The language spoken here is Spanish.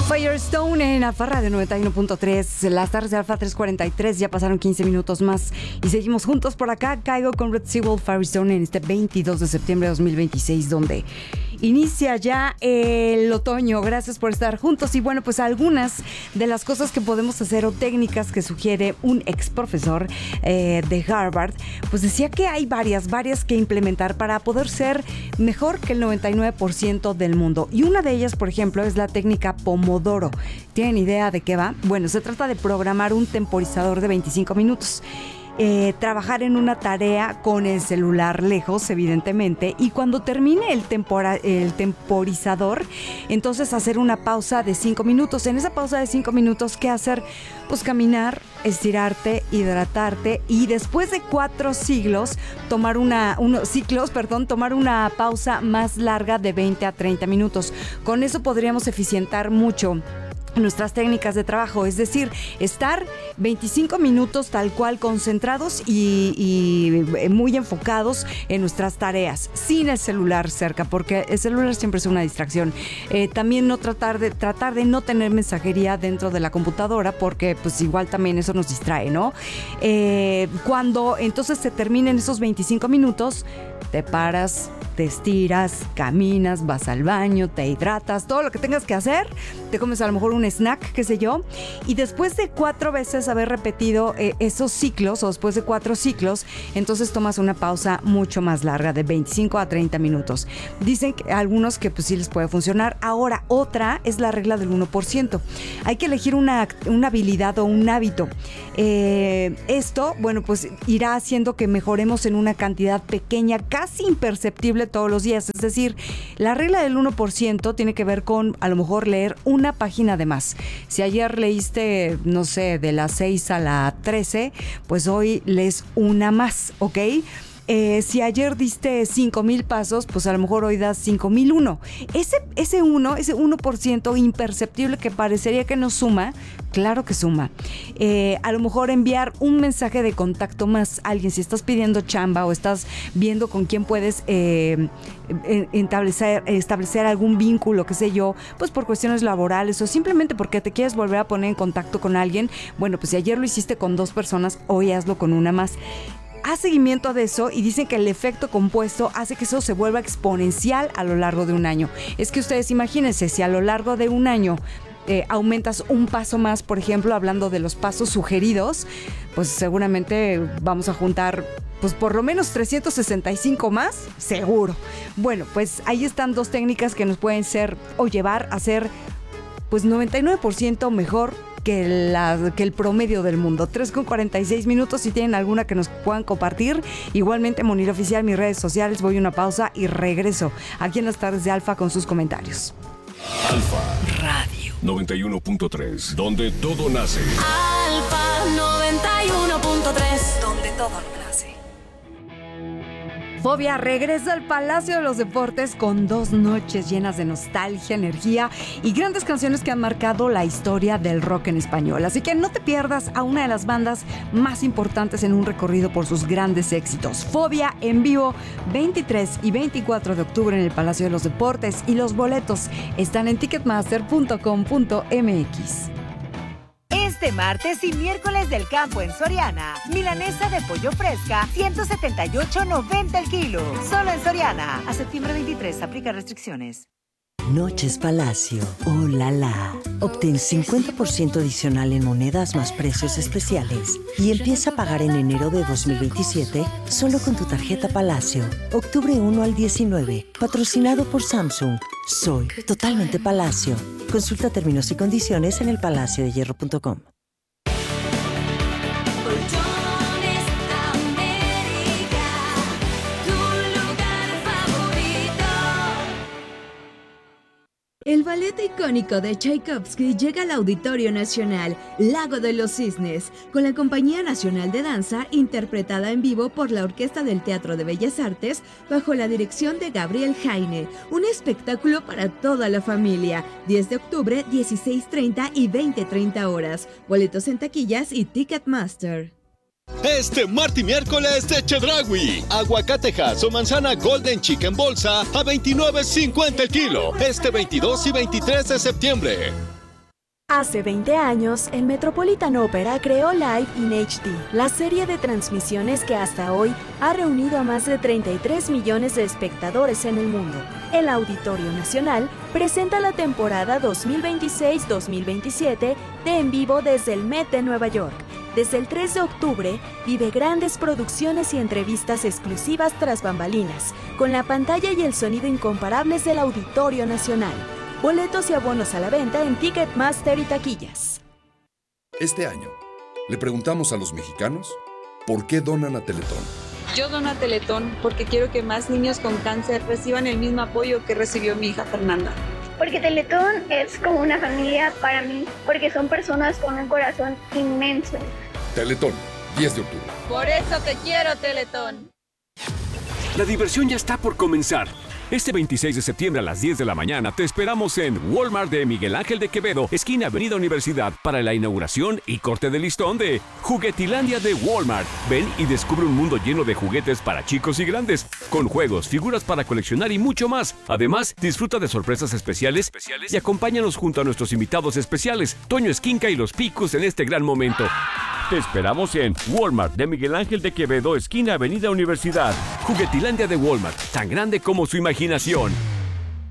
Firestone en Alfa Radio 91.3. Las tardes de Alfa 3:43. Ya pasaron 15 minutos más y seguimos juntos por acá. Caigo con Red Sewell, Firestone en este 22 de septiembre de 2026, donde inicia ya el otoño. Gracias por estar juntos. Y bueno, pues algunas de las cosas que podemos hacer o técnicas que sugiere un ex profesor de Harvard, pues decía que hay varias que implementar para poder ser mejor que el 99% del mundo. Y una de ellas, por ejemplo, es la técnica Pomodoro. ¿Tienen idea de qué va? Bueno, se trata de programar un temporizador de 25 minutos. Trabajar en una tarea con el celular lejos, evidentemente, y cuando termine el temporizador, entonces hacer una pausa de 5 minutos. En esa pausa de 5 minutos, ¿qué hacer? Pues caminar, estirarte, hidratarte y después de 4 ciclos, tomar una pausa más larga de 20 a 30 minutos. Con eso podríamos eficientar mucho nuestras técnicas de trabajo, es decir, estar 25 minutos tal cual concentrados y muy enfocados en nuestras tareas, sin el celular cerca, porque el celular siempre es una distracción. También no tratar de no tener mensajería dentro de la computadora, porque pues igual también eso nos distrae, ¿no? Cuando entonces se terminen esos 25 minutos, te paras, te estiras, caminas, vas al baño, te hidratas, todo lo que tengas que hacer, te comes a lo mejor un snack, qué sé yo, y después de 4 veces haber repetido esos ciclos, o después de 4 ciclos, entonces tomas una pausa mucho más larga, de 25 a 30 minutos. Dicen que algunos que pues sí les puede funcionar. Ahora, otra es la regla del 1%. Hay que elegir una habilidad o un hábito. Esto, bueno, pues irá haciendo que mejoremos en una cantidad pequeña, casi imperceptible todos los días. Es decir, la regla del 1% tiene que ver con a lo mejor leer una página de más. Si ayer leíste, no sé, de las 6 a la 13, pues hoy lees una más, ¿ok? Si ayer diste 5,000 pasos, pues a lo mejor hoy das 5,001. Ese 1% imperceptible que parecería que no suma, claro que suma. A lo mejor enviar un mensaje de contacto más a alguien. Si estás pidiendo chamba o estás viendo con quién puedes establecer algún vínculo, qué sé yo, pues por cuestiones laborales o simplemente porque te quieres volver a poner en contacto con alguien, bueno, pues si ayer lo hiciste con 2 personas, hoy hazlo con una más. Haz seguimiento de eso y dicen que el efecto compuesto hace que eso se vuelva exponencial a lo largo de un año. Es que ustedes imagínense, si a lo largo de un año aumentas un paso más, por ejemplo, hablando de los pasos sugeridos, pues seguramente vamos a juntar pues por lo menos 365 más, seguro. Bueno, pues ahí están 2 técnicas que nos pueden ser o llevar a ser pues 99% mejor que el promedio del mundo. 3:46 minutos. Si tienen alguna que nos puedan compartir, igualmente Monir Oficial, mis redes sociales. Voy a una pausa y regreso aquí en las tardes de Alfa con sus comentarios. Alfa Radio 91.3, donde todo nace. Alfa 91.3, donde todo nace. Fobia regresa al Palacio de los Deportes con 2 noches llenas de nostalgia, energía y grandes canciones que han marcado la historia del rock en español. Así que no te pierdas a una de las bandas más importantes en un recorrido por sus grandes éxitos. Fobia en vivo, 23 y 24 de octubre en el Palacio de los Deportes, y los boletos están en ticketmaster.com.mx. Este martes y miércoles del campo en Soriana. Milanesa de pollo fresca, 178.90 el kilo. Solo en Soriana. A septiembre 23, aplica restricciones. Noches Palacio. ¡Oh, la, la! Obtén 50% adicional en monedas más precios especiales y empieza a pagar en enero de 2027 solo con tu tarjeta Palacio. Octubre 1 al 19. Patrocinado por Samsung. Soy totalmente Palacio. Consulta términos y condiciones en elpalaciodehierro.com. El ballet icónico de Tchaikovsky llega al Auditorio Nacional Lago de los Cisnes, con la Compañía Nacional de Danza, interpretada en vivo por la Orquesta del Teatro de Bellas Artes, bajo la dirección de Gabriel Jaine. Un espectáculo para toda la familia. 10 de octubre, 16:30 y 20:30 horas. Boletos en taquillas y Ticketmaster. Este martes y miércoles de Chedraui. Aguacatejas o manzana Golden Chicken bolsa a $29.50 el kilo. Este 22 y 23 de septiembre. Hace 20 años, el Metropolitan Opera creó Live in HD, la serie de transmisiones que hasta hoy ha reunido a más de 33 millones de espectadores en el mundo. El Auditorio Nacional presenta la temporada 2026-2027 de En Vivo desde el Met de Nueva York. Desde el 3 de octubre, vive grandes producciones y entrevistas exclusivas tras bambalinas, con la pantalla y el sonido incomparables del Auditorio Nacional. Boletos y abonos a la venta en Ticketmaster y taquillas. Este año, le preguntamos a los mexicanos por qué donan a Teletón. Yo dono a Teletón porque quiero que más niños con cáncer reciban el mismo apoyo que recibió mi hija Fernanda. Porque Teletón es como una familia para mí, porque son personas con un corazón inmenso. Teletón, 10 de octubre. Por eso te quiero, Teletón. La diversión ya está por comenzar. Este 26 de septiembre a las 10 de la mañana te esperamos en Walmart de Miguel Ángel de Quevedo, esquina Avenida Universidad, para la inauguración y corte de listón de Juguetilandia de Walmart. Ven y descubre un mundo lleno de juguetes para chicos y grandes, con juegos, figuras para coleccionar y mucho más. Además, disfruta de sorpresas especiales y acompáñanos junto a nuestros invitados especiales, Toño Esquinca y los Picus, en este gran momento. Te esperamos en Walmart de Miguel Ángel de Quevedo, esquina Avenida Universidad. Juguetilandia de Walmart, tan grande como su imaginación.